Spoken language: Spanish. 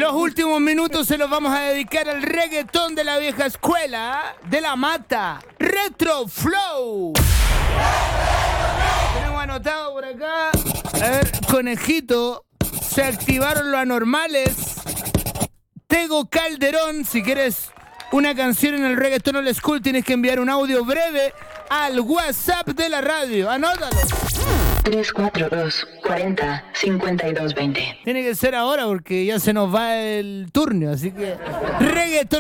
Los últimos minutos se los vamos a dedicar al reggaetón de la vieja escuela, de la mata, Retro Flow. Tenemos anotado por acá. A ver, conejito, se activaron los anormales. Tego Calderón, si quieres una canción en el reggaetón old school, tienes que enviar un audio breve al WhatsApp de la radio. Anótalo. 342-40-52-20. Tiene que ser ahora porque ya se nos va el turno, así que reggaetón